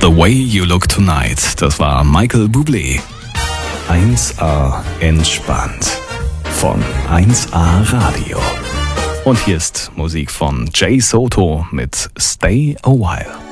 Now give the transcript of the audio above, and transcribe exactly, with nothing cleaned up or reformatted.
The Way You Look Tonight, das war Michael Bublé. eins A entspannt von eins A Radio. Und hier ist Musik von Jay Soto mit Stay a While.